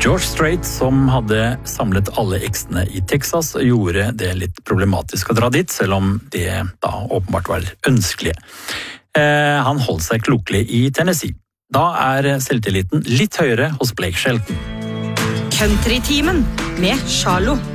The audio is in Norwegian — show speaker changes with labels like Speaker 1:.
Speaker 1: George Strait, som hadde samlet alle eksene i Texas, gjorde det litt problematisk å dra dit, selv om det da åpenbart var ønskelige. Han holdt seg klokelig i Tennessee. Da selvtilliten litt høyere hos Blake Shelton.
Speaker 2: Countrytimen med Charlo.